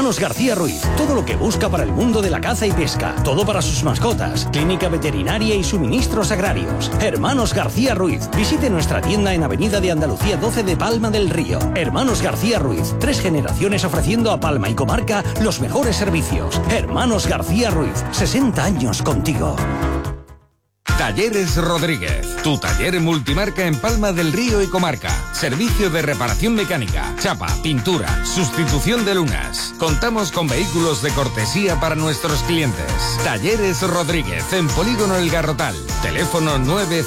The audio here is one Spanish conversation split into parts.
Hermanos García Ruiz. Todo lo que busca para el mundo de la caza y pesca. Todo para sus mascotas. Clínica veterinaria y suministros agrarios. Hermanos García Ruiz. Visite nuestra tienda en Avenida de Andalucía 12 de Palma del Río. Hermanos García Ruiz. 3 generaciones ofreciendo a Palma y comarca los mejores servicios. Hermanos García Ruiz. 60 años contigo. Talleres Rodríguez, tu taller multimarca en Palma del Río y comarca. Servicio de reparación mecánica, chapa, pintura, sustitución de lunas. Contamos con vehículos de cortesía para nuestros clientes. Talleres Rodríguez, en Polígono El Garrotal. Teléfono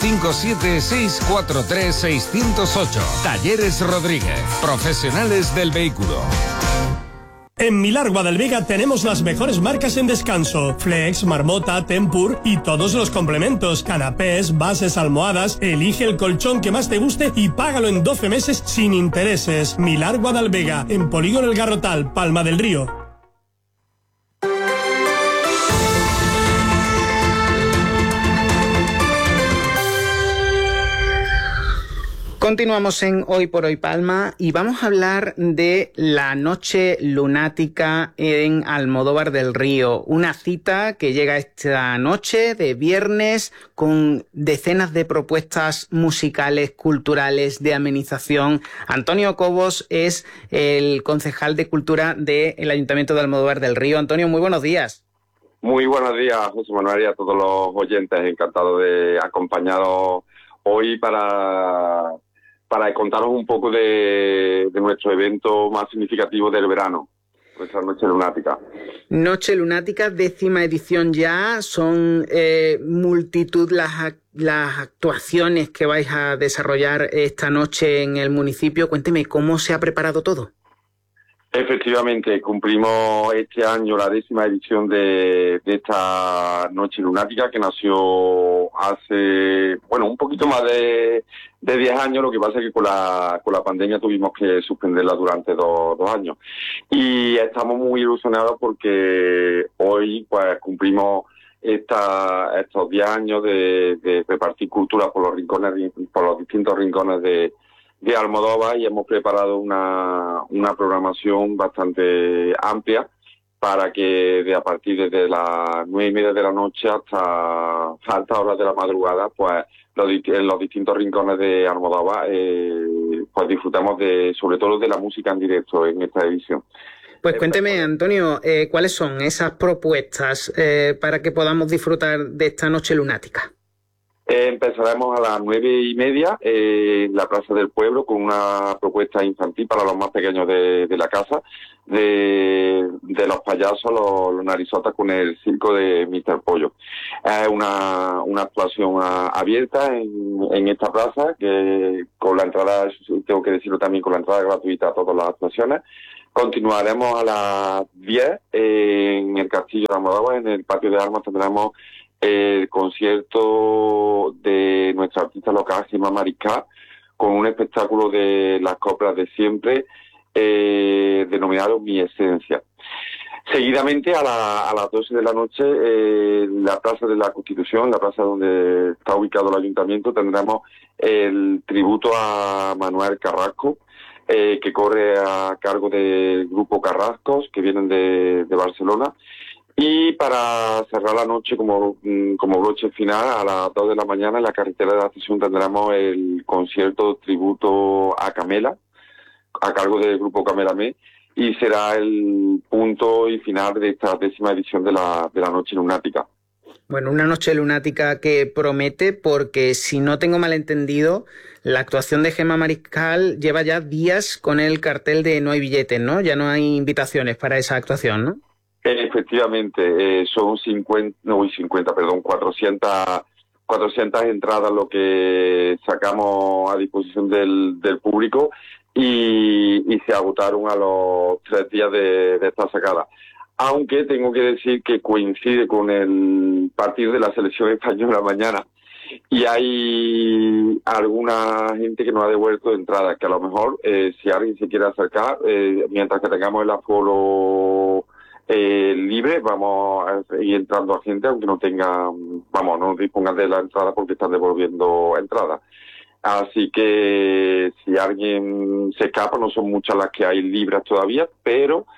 957-643-608. Talleres Rodríguez, profesionales del vehículo. En Milar Guadalvega tenemos las mejores marcas en descanso: Flex, Marmota, Tempur y todos los complementos, canapés, bases, almohadas. Elige el colchón que más te guste y págalo en 12 meses sin intereses. Milar Guadalvega, en Polígono El Garrotal, Palma del Río. Continuamos en Hoy por Hoy Palma y vamos a hablar de la Noche Lunática en Almodóvar del Río. Una cita que llega esta noche de viernes con decenas de propuestas musicales, culturales, de amenización. Antonio Cobos es el concejal de Cultura del Ayuntamiento de Almodóvar del Río. Antonio, muy buenos días. Muy buenos días, José Manuel, y a todos los oyentes. Encantado de acompañaros hoy para contaros un poco de nuestro evento más significativo del verano, nuestra Noche Lunática. Noche Lunática, 10ª edición ya. Son multitud las actuaciones que vais a desarrollar esta noche en el municipio. Cuénteme, ¿cómo se ha preparado todo? Efectivamente, cumplimos este año la 10ª edición de esta Noche Lunática, que nació hace, un poquito más de 10 años. Lo que pasa es que con la pandemia tuvimos que suspenderla durante dos años. Y estamos muy ilusionados porque hoy pues cumplimos estos 10 años de repartir cultura por los rincones, por los distintos rincones de Almodóvar, y hemos preparado una programación bastante amplia para que a partir de las 9:30 de la noche hasta altas horas de la madrugada, pues en los distintos rincones de Almodóvar pues disfrutamos sobre todo de la música en directo en esta edición. Pues cuénteme, Antonio, ¿cuáles son esas propuestas para que podamos disfrutar de esta Noche Lunática? Empezaremos a las 9:30 en la Plaza del Pueblo con una propuesta infantil para los más pequeños de la casa, de los payasos, los narizotas, con el circo de Mr. Pollo. Es una actuación abierta en esta plaza, que con la entrada, tengo que decirlo también, con la entrada gratuita a todas las actuaciones. Continuaremos a las 10 en el Castillo de Almodóvar. En el Patio de Armas tendremos el concierto de nuestra artista local, Gemma Mariscal, con un espectáculo de las coplas de siempre, denominado Mi Esencia. Seguidamente, a las 12 de la noche, en la Plaza de la Constitución, la plaza donde está ubicado el ayuntamiento, tendremos el tributo a Manuel Carrasco, que corre a cargo del grupo Carrascos, que vienen de Barcelona. Y para cerrar la noche como broche final, a las 2 de la mañana en la carretera de la Ascensión tendremos el concierto tributo a Camela, a cargo del grupo Camela Me, y será el punto y final de esta 10ª edición de la Noche Lunática. Bueno, una Noche Lunática que promete, porque si no tengo mal entendido, la actuación de Gemma Mariscal lleva ya días con el cartel de no hay billetes, ¿no? Ya no hay invitaciones para esa actuación, ¿no? Efectivamente, son 400 entradas lo que sacamos a disposición del público, y se agotaron a los 3 días de esta sacada. Aunque tengo que decir que coincide con el partido de la selección española mañana, y hay alguna gente que nos ha devuelto entradas, que a lo mejor si alguien se quiere acercar, mientras que tengamos el aforo libre, vamos a ir entrando a gente, aunque no dispongan de la entrada, porque están devolviendo entradas. Así que si alguien se escapa, no son muchas las que hay libres todavía, pero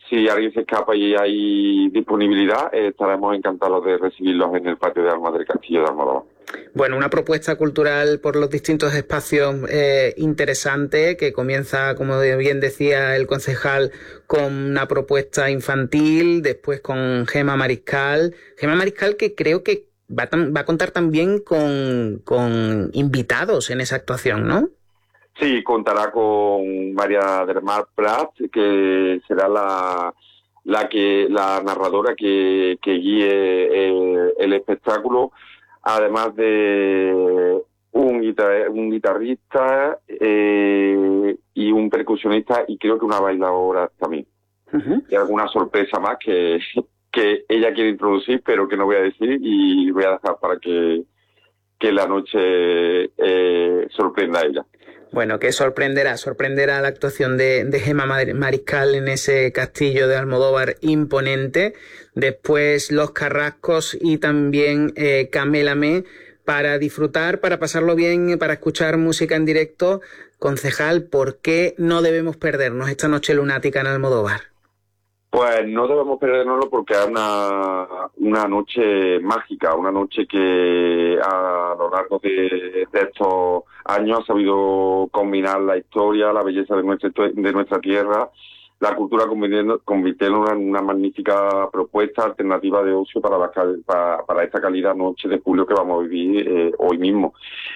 si alguien se escapa y hay disponibilidad, estaremos encantados de recibirlos en el patio de armas del Castillo de Almodóvar. Bueno, una propuesta cultural por los distintos espacios interesante, que comienza, como bien decía el concejal, con una propuesta infantil, después con Gemma Mariscal. Gemma Mariscal, que creo que va a contar también con invitados en esa actuación, ¿no? Sí, contará con María del Mar Prat, que será la narradora que guíe el espectáculo, además de un guitarrista y un percusionista, y creo que una bailadora también. Uh-huh. Y alguna sorpresa más que ella quiere introducir, pero que no voy a decir, y voy a dejar para que la noche sorprenda a ella. Bueno, que sorprenderá la actuación de Gemma Mariscal en ese castillo de Almodóvar imponente. Después Los Carrascos y también Camélame, para disfrutar, para pasarlo bien, para escuchar música en directo. Concejal, ¿por qué no debemos perdernos esta noche lunática en Almodóvar? Pues no debemos perdernoslo porque es una noche mágica, una noche que a lo largo de estos años ha sabido combinar la historia, la belleza de nuestra tierra, la cultura, convirtiéndola en una magnífica propuesta alternativa de ocio para esta cálida noche de julio que vamos a vivir hoy mismo.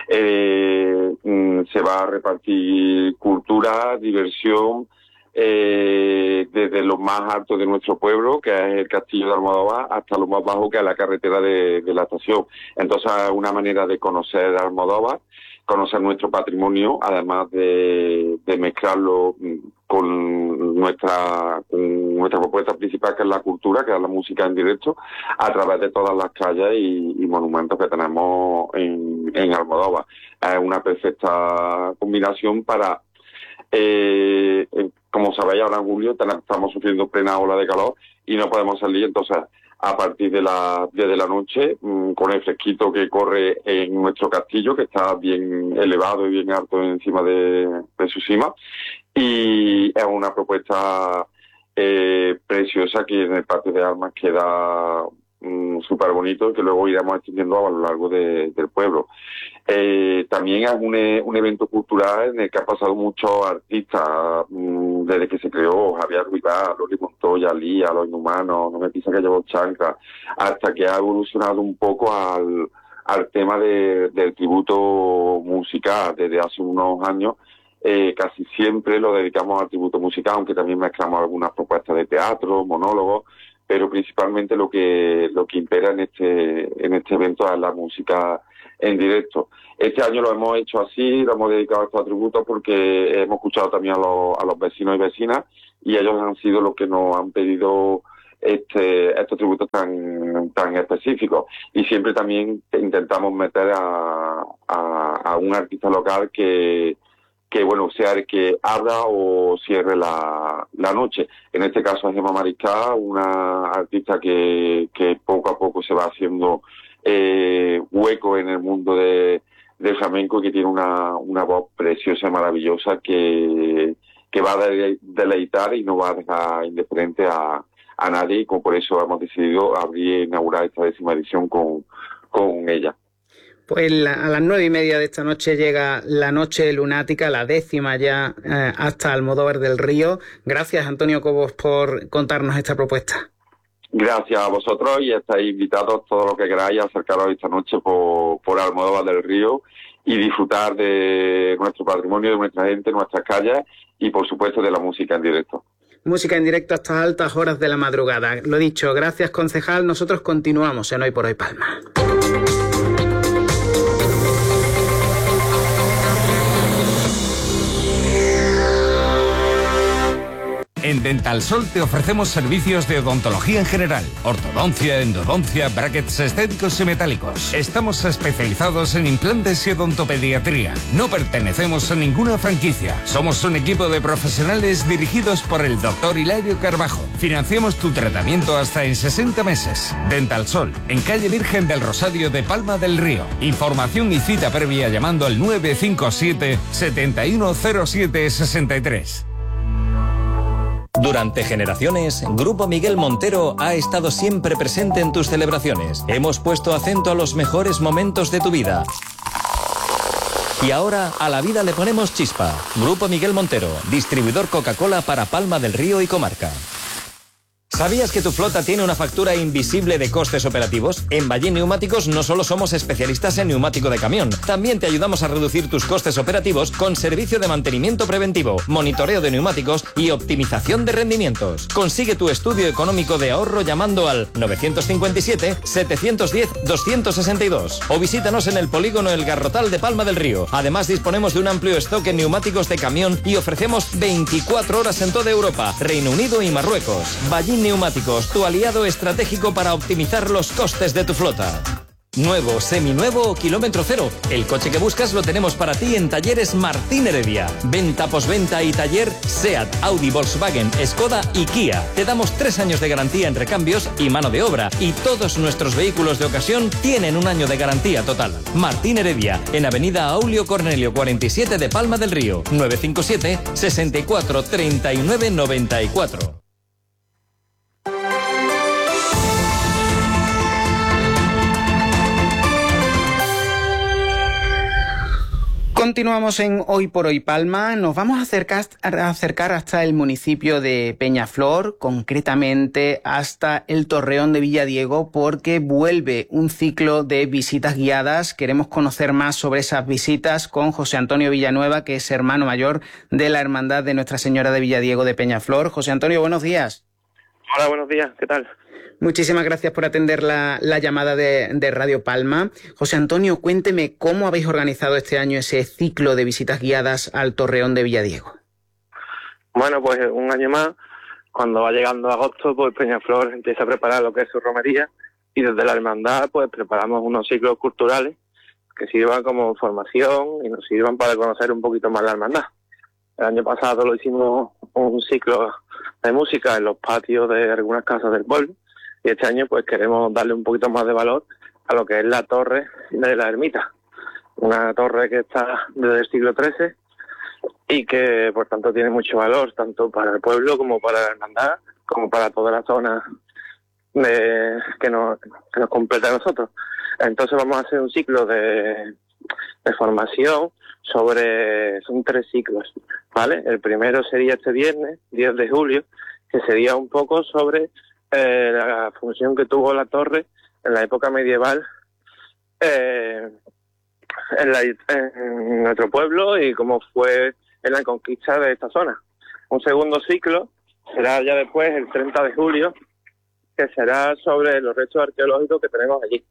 Se va a repartir cultura, diversión, desde lo más alto de nuestro pueblo, que es el Castillo de Almodóvar, hasta lo más bajo, que es la carretera de la estación. Entonces es una manera de conocer Almodóvar, conocer nuestro patrimonio, además de mezclarlo con nuestra propuesta principal, que es la cultura, que es la música en directo, a través de todas las calles y monumentos que tenemos en Almodóvar. Es una perfecta combinación para... como sabéis, ahora en julio estamos sufriendo plena ola de calor y no podemos salir, entonces a partir de las 10 de la noche, con el fresquito que corre en nuestro castillo, que está bien elevado y bien alto encima de su cima, y es una propuesta preciosa que en el patio de armas queda súper bonito, que luego iremos extendiendo a lo largo del pueblo. También es un evento cultural en el que han pasado muchos artistas, desde que se creó Javier Ruibal, Loli Montoya, Lía, Los Inhumanos, No me pisa que llevo chancla, hasta que ha evolucionado un poco al tema del tributo musical. Desde hace unos años casi siempre lo dedicamos al tributo musical, aunque también mezclamos algunas propuestas de teatro, monólogos, pero principalmente lo que impera en este evento es la música en directo. Este año lo hemos hecho así, lo hemos dedicado a estos tributos porque hemos escuchado también a los vecinos y vecinas, y ellos han sido los que nos han pedido estos tributos tan específicos. Y siempre también intentamos meter a un artista local que bueno, sea el que abra o cierre la noche. En este caso es Gemma Mariscal, una artista que poco a poco se va haciendo hueco en el mundo del flamenco, y que tiene una voz preciosa y maravillosa que va a deleitar y no va a dejar indiferente a nadie, y por eso hemos decidido inaugurar esta 10ª edición con ella. Pues a las 9:30 de esta noche llega la Noche Lunática, la 10ª ya, hasta Almodóvar del Río. Gracias, Antonio Cobos, por contarnos esta propuesta. Gracias a vosotros, y estáis invitados todo lo que queráis a acercaros esta noche por Almodóvar del Río y disfrutar de nuestro patrimonio, de nuestra gente, nuestras calles y, por supuesto, de la música en directo. Música en directo hasta altas horas de la madrugada. Lo dicho, gracias, concejal. Nosotros continuamos en Hoy por Hoy Palma. En Dental Sol te ofrecemos servicios de odontología en general, ortodoncia, endodoncia, brackets estéticos y metálicos. Estamos especializados en implantes y odontopediatría. No pertenecemos a ninguna franquicia. Somos un equipo de profesionales dirigidos por el Dr. Hilario Carbajo. Financiamos tu tratamiento hasta en 60 meses. Dental Sol, en calle Virgen del Rosario de Palma del Río. Información y cita previa llamando al 957 710763. Durante generaciones, Grupo Miguel Montero ha estado siempre presente en tus celebraciones. Hemos puesto acento a los mejores momentos de tu vida. Y ahora a la vida le ponemos chispa. Grupo Miguel Montero, distribuidor Coca-Cola para Palma del Río y comarca. ¿Sabías que tu flota tiene una factura invisible de costes operativos? En Ballín Neumáticos no solo somos especialistas en neumático de camión, también te ayudamos a reducir tus costes operativos con servicio de mantenimiento preventivo, monitoreo de neumáticos y optimización de rendimientos. Consigue tu estudio económico de ahorro llamando al 957-710-262 o visítanos en el polígono El Garrotal de Palma del Río. Además disponemos de un amplio stock en neumáticos de camión y ofrecemos 24 horas en toda Europa, Reino Unido y Marruecos. Ballín Neumáticos, tu aliado estratégico para optimizar los costes de tu flota. Nuevo, seminuevo o kilómetro cero. El coche que buscas lo tenemos para ti en Talleres Martín Heredia. Venta, posventa y taller SEAT, Audi, Volkswagen, Skoda y Kia. Te damos 3 años de garantía en recambios y mano de obra. Y todos nuestros vehículos de ocasión tienen 1 año de garantía total. Martín Heredia, en Avenida Aulio Cornelio 47 de Palma del Río. 957 64 39 94. Continuamos en Hoy por Hoy Palma. Nos vamos a acercar hasta el municipio de Peñaflor, concretamente hasta el Torreón de Villadiego, porque vuelve un ciclo de visitas guiadas. Queremos conocer más sobre esas visitas con José Antonio Villanueva, que es hermano mayor de la Hermandad de Nuestra Señora de Villadiego de Peñaflor. José Antonio, buenos días. Hola, buenos días. ¿Qué tal? Muchísimas gracias por atender la llamada de Radio Palma. José Antonio, cuénteme cómo habéis organizado este año ese ciclo de visitas guiadas al Torreón de Villadiego. Bueno, pues un año más, cuando va llegando agosto, pues Peñaflor empieza a preparar lo que es su romería y desde la hermandad pues preparamos unos ciclos culturales que sirvan como formación y nos sirvan para conocer un poquito más la hermandad. El año pasado lo hicimos un ciclo de música en los patios de algunas casas del pueblo. Y este año pues queremos darle un poquito más de valor a lo que es la torre de la ermita. Una torre que está desde el siglo XIII y que por tanto tiene mucho valor, tanto para el pueblo como para la hermandad, como para toda la zona que nos completa a nosotros. Entonces vamos a hacer un ciclo de formación son 3 ciclos, ¿vale? El primero sería este viernes, 10 de julio, que sería un poco sobre la función que tuvo la torre en la época medieval en nuestro pueblo y cómo fue en la conquista de esta zona. Un segundo ciclo será ya después, el 30 de julio, que será sobre los restos arqueológicos que tenemos allí.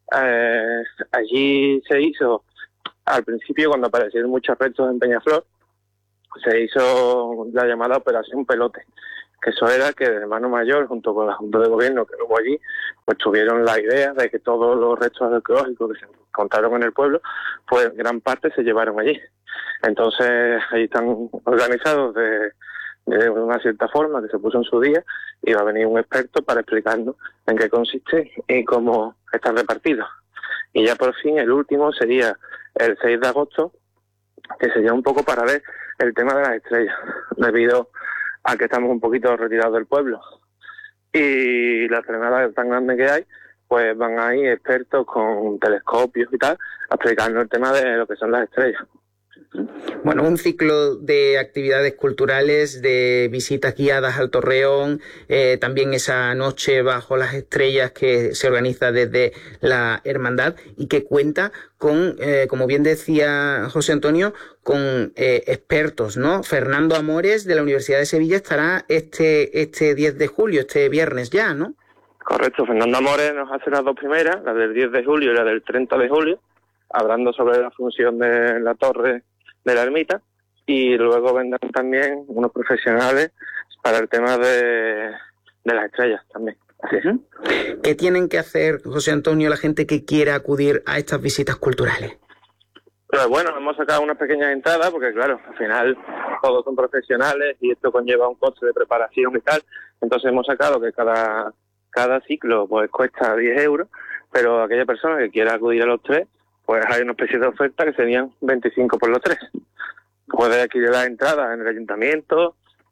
Allí se hizo, al principio, cuando aparecieron muchos restos en Peñaflor, se hizo la llamada Operación Pelote, que eso era que el hermano mayor, junto con la Junta de Gobierno que hubo allí, pues tuvieron la idea de que todos los restos arqueológicos que se encontraron en el pueblo, pues gran parte se llevaron allí. Entonces, ahí están organizados de una cierta forma que se puso en su día, y va a venir un experto para explicarnos en qué consiste y cómo están repartidos. Y ya por fin el último sería el 6 de agosto, que sería un poco para ver el tema de las estrellas, debido a que estamos un poquito retirados del pueblo. Y la estrenada tan grande que hay, pues van ahí expertos con telescopios y tal, a explicarnos el tema de lo que son las estrellas. Bueno, un ciclo de actividades culturales, de visitas guiadas al Torreón, también esa noche bajo las estrellas que se organiza desde la hermandad y que cuenta con, como bien decía José Antonio, con expertos, ¿no? Fernando Amores de la Universidad de Sevilla estará este 10 de julio, este viernes ya, ¿no? Correcto, Fernando Amores nos hace las 2 primeras, la del 10 de julio y la del 30 de julio, hablando sobre la función de la torre de la ermita, y luego vendrán también unos profesionales para el tema de las estrellas también. Así es. ¿Qué tienen que hacer, José Antonio, la gente que quiera acudir a estas visitas culturales? Pero bueno, hemos sacado unas pequeñas entradas porque claro, al final todos son profesionales y esto conlleva un coste de preparación y tal. Entonces hemos sacado que cada ciclo pues cuesta 10 euros, pero aquella persona que quiera acudir a los 3, pues hay una especie de oferta que serían 25 por los 3. Puede adquirir las entradas en el ayuntamiento,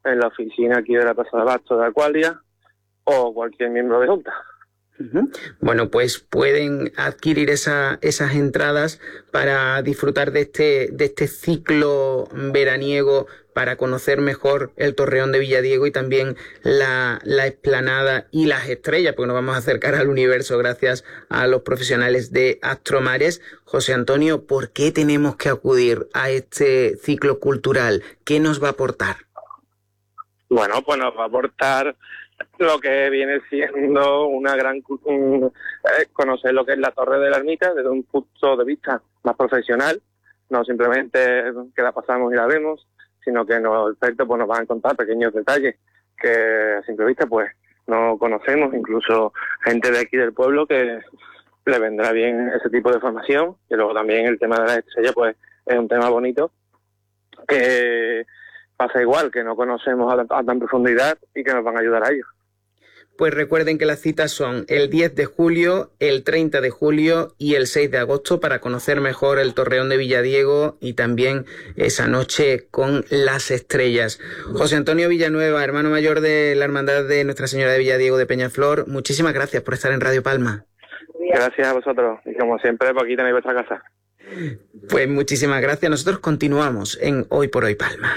en la oficina aquí de la Plaza de Abastos de Acualia o cualquier miembro de Junta. Bueno, pues pueden adquirir esas entradas para disfrutar de este ciclo veraniego, para conocer mejor el Torreón de Villadiego y también la explanada y las estrellas, porque nos vamos a acercar al universo gracias a los profesionales de Astromares. José Antonio, ¿por qué tenemos que acudir a este ciclo cultural? ¿Qué nos va a aportar? Bueno, pues nos va a aportar lo que viene siendo una gran conocer lo que es la Torre de la Ermita desde un punto de vista más profesional, no simplemente que la pasamos y la vemos, sino que los expertos pues nos van a contar pequeños detalles que a simple vista pues no conocemos, incluso gente de aquí del pueblo que le vendrá bien ese tipo de formación. Y luego también el tema de las estrellas pues es un tema bonito que pasa igual, que no conocemos a tan profundidad y que nos van a ayudar a ello. Pues recuerden que las citas son el 10 de julio, el 30 de julio y el 6 de agosto para conocer mejor el Torreón de Villadiego y también esa noche con las estrellas. José Antonio Villanueva, hermano mayor de la Hermandad de Nuestra Señora de Villadiego de Peñaflor, muchísimas gracias por estar en Radio Palma. Gracias a vosotros y como siempre, por aquí tenéis vuestra casa. Pues muchísimas gracias. Nosotros continuamos en Hoy por Hoy Palma.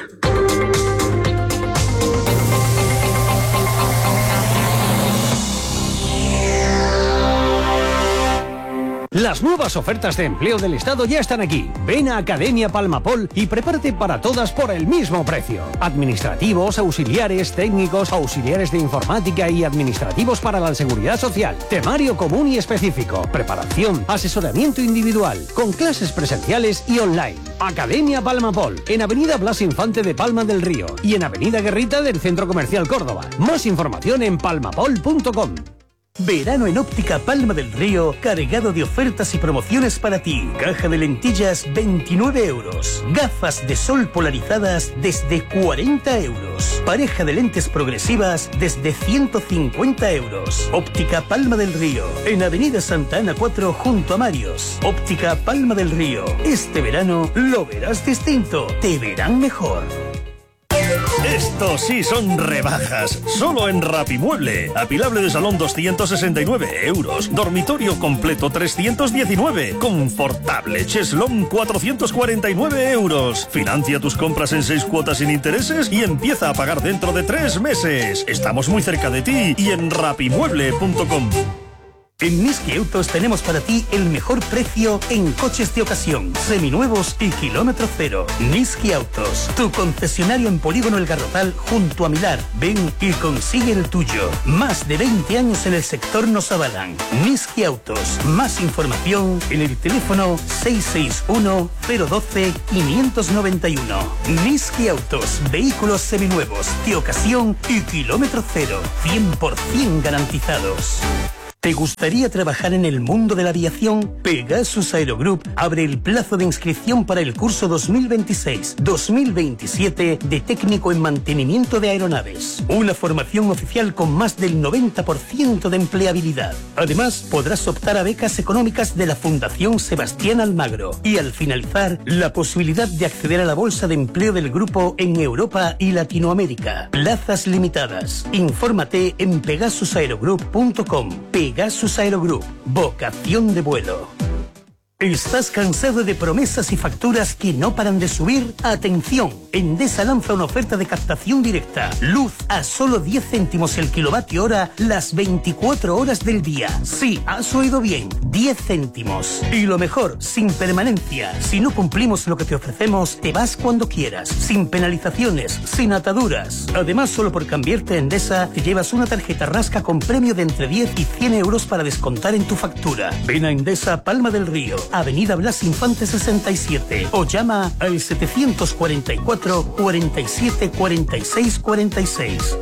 Las nuevas ofertas de empleo del Estado ya están aquí. Ven a Academia Palmapol y prepárate para todas por el mismo precio. Administrativos, auxiliares, técnicos, auxiliares de informática y administrativos para la seguridad social. Temario común y específico. Preparación, asesoramiento individual, con clases presenciales y online. Academia Palmapol, en Avenida Blas Infante de Palma del Río y en Avenida Guerrita del Centro Comercial Córdoba. Más información en palmapol.com. Verano en Óptica Palma del Río, cargado de ofertas y promociones para ti. Caja de lentillas, 29 euros. Gafas de sol polarizadas desde 40 euros. Pareja de lentes progresivas desde 150 euros. Óptica Palma del Río, en Avenida Santa Ana 4 junto a Marios. Óptica Palma del Río. Este verano lo verás distinto. Te verán mejor. Estos sí son rebajas. Solo en Rapimueble. Apilable de salón 269 euros. Dormitorio completo 319. Confortable cheslón 449 euros. Financia tus compras en 6 cuotas sin intereses y empieza a pagar dentro de 3 meses. Estamos muy cerca de ti y en rapimueble.com. En Niski Autos tenemos para ti el mejor precio en coches de ocasión, seminuevos y kilómetro cero. Niski Autos, tu concesionario en Polígono El Garrotal junto a Milar. Ven y consigue el tuyo. Más de 20 años en el sector nos avalan. Niski Autos. Más información en el teléfono 661 012 591. Niski Autos, vehículos seminuevos, de ocasión y kilómetro cero. 100% garantizados. ¿Te gustaría trabajar en el mundo de la aviación? Pegasus Aerogroup abre el plazo de inscripción para el curso 2026-2027 de técnico en mantenimiento de aeronaves. Una formación oficial con más del 90% de empleabilidad. Además, podrás optar a becas económicas de la Fundación Sebastián Almagro y al finalizar, la posibilidad de acceder a la bolsa de empleo del grupo en Europa y Latinoamérica. Plazas limitadas. Infórmate en pegasusaerogroup.com. Pegasus Aerogroup, vocación de vuelo. ¿Estás cansado de promesas y facturas que no paran de subir? ¡Atención! Endesa lanza una oferta de captación directa. Luz a solo 10 céntimos el kilovatio hora las 24 horas del día. Sí, has oído bien, 10 céntimos. Y lo mejor, sin permanencia. Si no cumplimos lo que te ofrecemos, te vas cuando quieras. Sin penalizaciones, sin ataduras. Además, solo por cambiarte a Endesa, te llevas una tarjeta rasca con premio de entre 10 y 100 euros para descontar en tu factura. Ven a Endesa Palma del Río, Avenida Blas Infante 67 o llama al 744 47 46 46.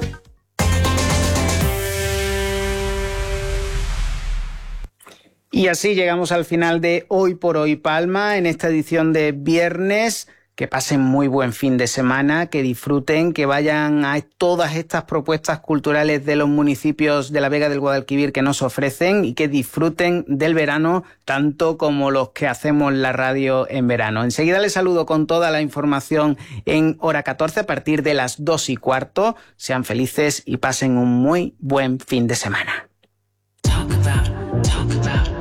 Y así llegamos al final de Hoy por Hoy Palma en esta edición de viernes Que pasen muy buen fin de semana, que disfruten, que vayan a todas estas propuestas culturales de los municipios de la Vega del Guadalquivir que nos ofrecen y que disfruten del verano tanto como los que hacemos la radio en verano. Enseguida les saludo con toda la información en Hora 14 a partir de las 2:15. Sean felices y pasen un muy buen fin de semana. Talk about